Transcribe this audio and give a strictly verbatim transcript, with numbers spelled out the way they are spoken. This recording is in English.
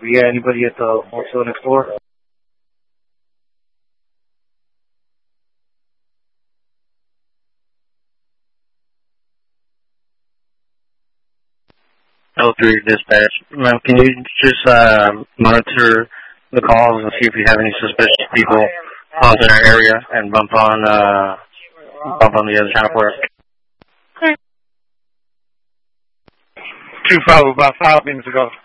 We got anybody at the hotel next door? L three dispatch. Ma'am, can you just uh, monitor the calls and see if you have any suspicious people out in our area and bump on uh, bump on the other channel for us? Two five about five minutes ago.